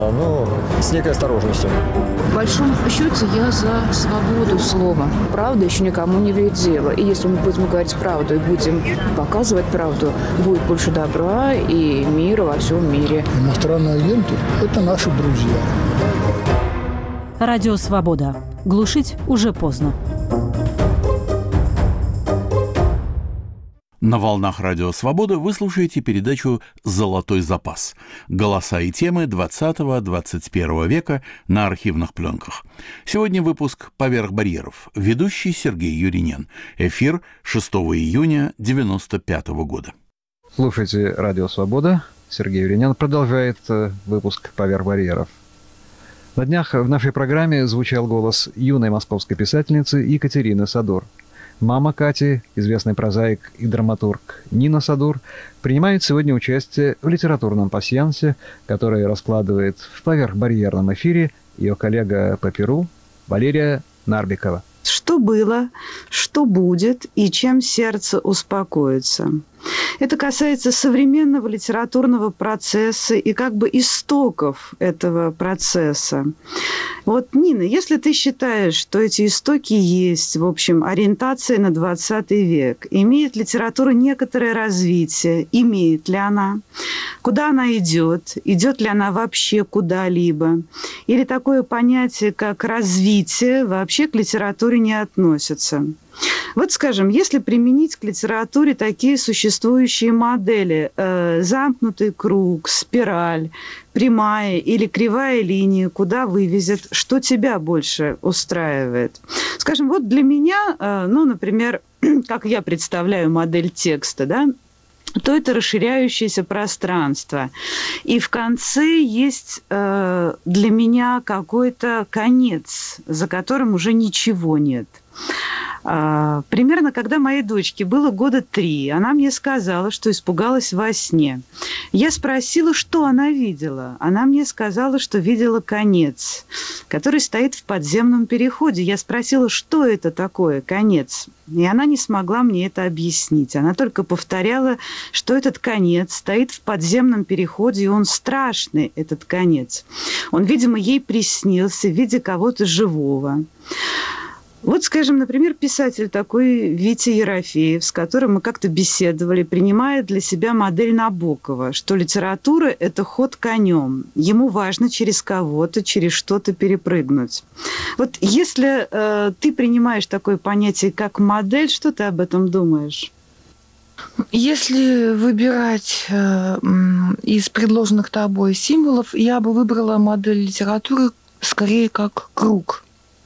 Ну, с некой осторожностью. В большом счете я за свободу слова. Правда еще никому не вредит дело. И если мы будем говорить правду и будем показывать правду, будет больше добра и мира во всем мире. Иностранные агенты – это наши друзья. Радио «Свобода». Глушить уже поздно. На волнах Радио Свобода вы слушаете передачу «Золотой запас». Голоса и темы 20-21 века на архивных пленках. Сегодня выпуск «Поверх барьеров». Ведущий Сергей Юринен. Эфир 6 июня 1995 года. Слушайте Радио Свобода. Сергей Юринен продолжает выпуск «Поверх барьеров». На днях в нашей программе звучал голос юной московской писательницы Екатерины Садур. Мама Кати, известный прозаик и драматург Нина Садур, принимает сегодня участие в литературном пасьянсе, который раскладывает в поверхбарьерном эфире ее коллега по Перу Валерия Нарбекова. Что было, что будет и чем сердце успокоится. Это касается современного литературного процесса и как бы истоков этого процесса. Вот, Нина, если ты считаешь, что эти истоки есть, в общем, ориентация на 20 век, имеет литература некоторое развитие, имеет ли она? Куда она идет? Идет ли она вообще куда-либо? Или такое понятие, как развитие, вообще к литературе не относится? Вот, скажем, если применить к литературе такие существующие модели, замкнутый круг, спираль, прямая или кривая линия, куда вывезет, что тебя больше устраивает? Скажем, вот для меня, ну, например, как я представляю модель текста, да, то это расширяющееся пространство. И в конце есть для меня какой-то конец, за которым уже ничего нет. Примерно, когда моей дочке было 3 года, она мне сказала, что испугалась во сне. Я спросила, что она видела. Она мне сказала, что видела конец, который стоит в подземном переходе. Я спросила, что это такое, конец. И она не смогла мне это объяснить. Она только повторяла, что этот конец стоит в подземном переходе, и он страшный, этот конец. Он, видимо, ей приснился в виде кого-то живого. Вот, скажем, например, писатель такой Витя Ерофеев, с которым мы как-то беседовали, принимает для себя модель Набокова, что литература – это ход конем. Ему важно через кого-то, через что-то перепрыгнуть. Вот если ты принимаешь такое понятие, как модель, что ты об этом думаешь? Если выбирать из предложенных тобой символов, я бы выбрала модель литературы скорее как круг.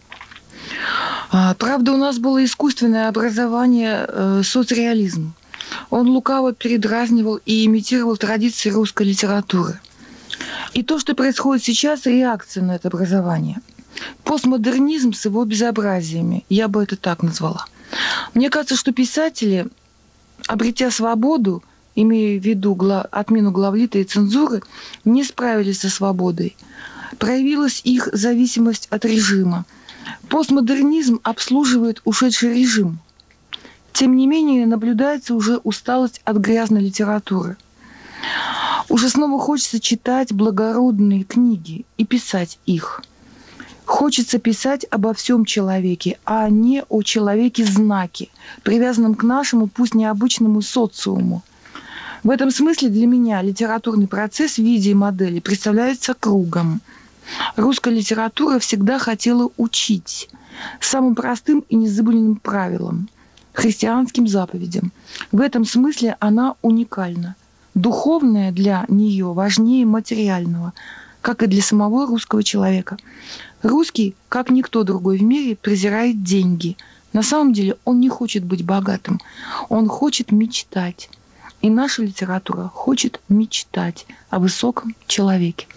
Правда, у нас было искусственное образование, соцреализм. Он лукаво передразнивал и имитировал традиции русской литературы. И то, что происходит сейчас, реакция на это образование. Постмодернизм с его безобразиями, я бы это так назвала. Мне кажется, что писатели, обретя свободу, имея в виду отмену главлита и цензуры, не справились со свободой. Проявилась их зависимость от режима. Постмодернизм обслуживает ушедший режим. Тем не менее, наблюдается уже усталость от грязной литературы. Уже снова хочется читать благородные книги и писать их. Хочется писать обо всем человеке, а не о человеке-знаке, привязанном к нашему, пусть необычному социуму. В этом смысле для меня литературный процесс в виде модели представляется кругом. Русская литература всегда хотела учить самым простым и незабываемым правилам, христианским заповедям. В этом смысле она уникальна. Духовное для нее важнее материального, как и для самого русского человека. Русский, как никто другой в мире, презирает деньги. На самом деле он не хочет быть богатым, он хочет мечтать. И наша литература хочет мечтать о высоком человеке.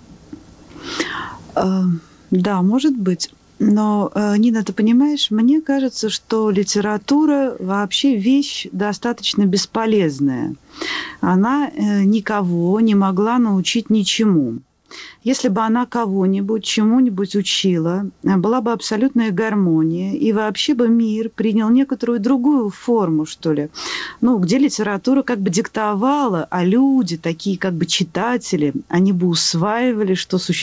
Да, может быть. Но, Нина, ты понимаешь, мне кажется, что литература вообще вещь достаточно бесполезная. Она никого не могла научить ничему. Если бы она кого-нибудь чему-нибудь учила, была бы абсолютная гармония, и вообще бы мир принял некоторую другую форму, что ли. Ну, где литература как бы диктовала, а люди, такие как бы читатели, они бы усваивали, что существует